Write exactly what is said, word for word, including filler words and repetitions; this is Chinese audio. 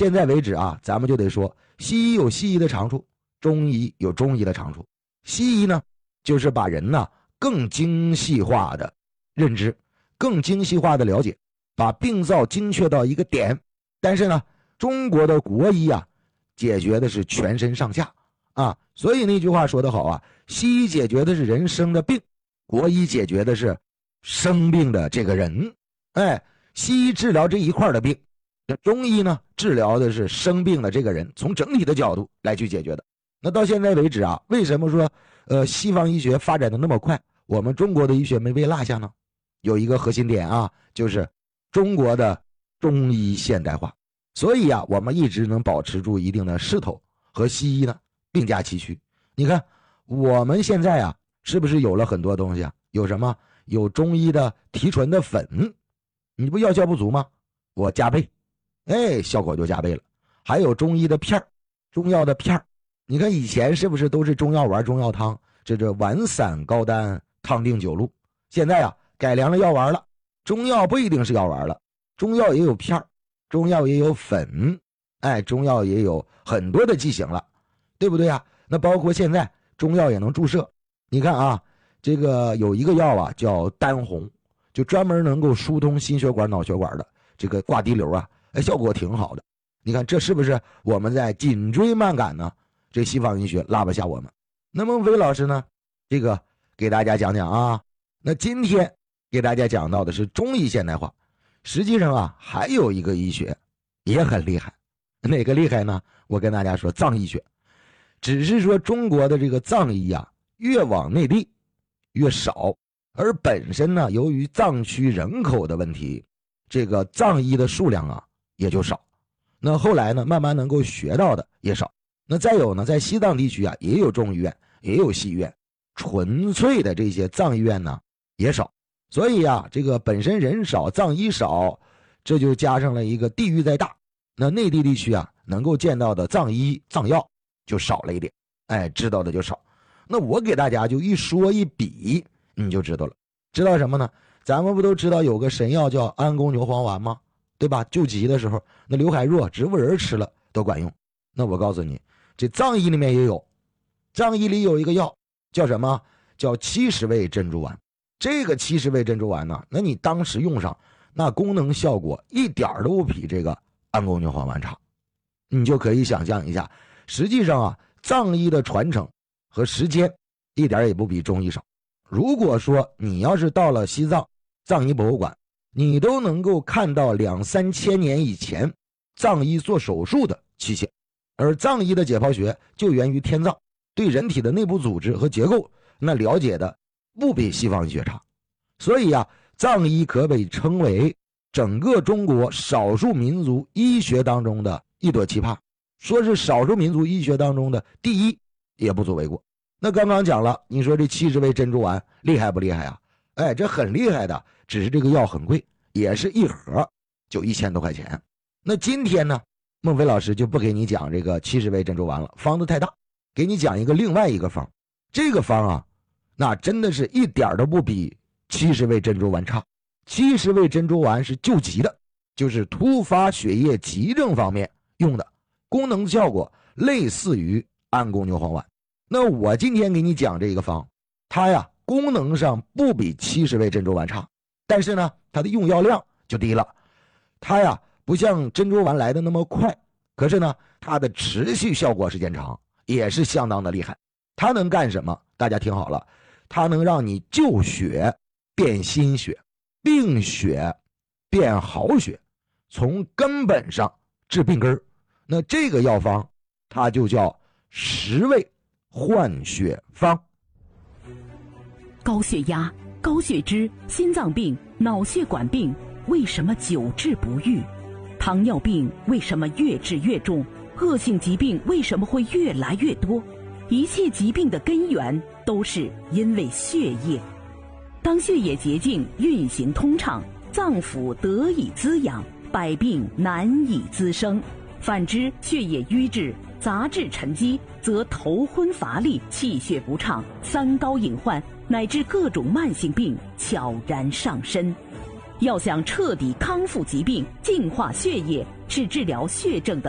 现在为止啊，咱们就得说西医有西医的长处，中医有中医的长处。西医呢就是把人呢更精细化的认知，更精细化的了解，把病灶精确到一个点。但是呢中国的国医啊解决的是全身上下啊，所以那句话说得好啊，西医解决的是人生的病，国医解决的是生病的这个人。哎，西医治疗这一块的病，中医呢治疗的是生病的这个人，从整体的角度来去解决的。那到现在为止啊，为什么说呃西方医学发展的那么快，我们中国的医学没被落下呢？有一个核心点啊，就是中国的中医现代化。所以啊，我们一直能保持住一定的势头，和西医呢并驾齐驱。你看我们现在啊是不是有了很多东西啊？有什么？有中医的提纯的粉，你不药效不足吗？我加倍，哎，效果就加倍了。还有中医的片儿，中药的片儿，你看以前是不是都是中药丸、中药汤，这这丸散高丹汤定九露。现在啊改良了药丸了，中药不一定是药丸了，中药也有片儿，中药也有粉，哎，中药也有很多的剂型了，对不对啊？那包括现在中药也能注射。你看啊，这个有一个药啊叫丹红，就专门能够疏通心血管脑血管的这个挂滴流啊，哎，效果挺好的。你看这是不是我们在紧追慢赶呢？这西方医学拉不下我们。那孟非老师呢，这个给大家讲讲啊。那今天给大家讲到的是中医现代化，实际上啊还有一个医学也很厉害。哪个厉害呢？我跟大家说藏医学。只是说中国的这个藏医啊越往内地越少，而本身呢由于藏区人口的问题，这个藏医的数量啊也就少。那后来呢慢慢能够学到的也少。那再有呢，在西藏地区啊也有中医院，也有西医院，纯粹的这些藏医院呢也少。所以啊这个本身人少，藏医少，这就加上了一个地域再大，那内地地区啊能够见到的藏医藏药就少了一点，哎，知道的就少。那我给大家就一说一比你就知道了。知道什么呢？咱们不都知道有个神药叫安宫牛黄丸吗？对吧？救急的时候那刘海若植物人吃了都管用。那我告诉你，这藏医里面也有，藏医里有一个药叫什么？叫七十味珍珠丸。这个七十味珍珠丸呢，那你当时用上，那功能效果一点都不比这个安宫牛黄丸差。你就可以想象一下，实际上啊藏医的传承和时间一点也不比中医少。如果说你要是到了西藏藏医博物馆，你都能够看到两三千年以前藏医做手术的器械。而藏医的解剖学就源于天藏，对人体的内部组织和结构那了解的不比西方医学差。所以啊藏医可被称为整个中国少数民族医学当中的一朵奇葩，说是少数民族医学当中的第一也不足为过。那刚刚讲了，你说这七十味珍珠丸厉害不厉害啊？哎，这很厉害的，只是这个药很贵，也是一盒就一千多块钱。那今天呢孟非老师就不给你讲这个七十味珍珠丸了，方子太大，给你讲一个另外一个方。这个方啊那真的是一点都不比七十味珍珠丸差。七十味珍珠丸是救急的，就是突发血液急症方面用的，功能效果类似于安宫牛黄丸。那我今天给你讲这个方，它呀功能上不比七十味珍珠丸差，但是呢它的用药量就低了。它呀不像珍珠丸来的那么快，可是呢它的持续效果时间长，也是相当的厉害。它能干什么？大家听好了，它能让你救血变心血，病血变好血，从根本上治病根。那这个药方它就叫十味换血方。 高血压、高血脂、心脏病、脑血管病为什么久治不愈？糖尿病为什么越治越重？恶性疾病为什么会越来越多？一切疾病的根源都是因为血液。当血液洁净、运行通畅，脏腑得以滋养，百病难以滋生。反之，血液瘀滞、杂质沉积，则头昏乏力、气血不畅、三高隐患乃至各种慢性病悄然上身。要想彻底康复疾病、净化血液，是治疗血症的